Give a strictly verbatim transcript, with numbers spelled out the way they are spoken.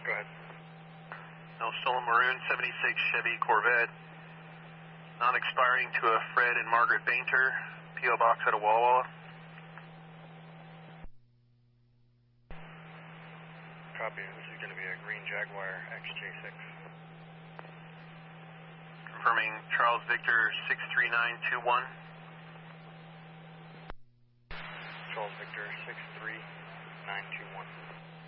Go ahead. No stolen maroon seventy-six Chevy Corvette. Non-expiring to a Fred and Margaret Bainter. P O Box out of Walla Walla. Copy. This is going to be a green Jaguar X J six. Confirming Charles Victor six three nine two one. Charles Victor six three nine two one.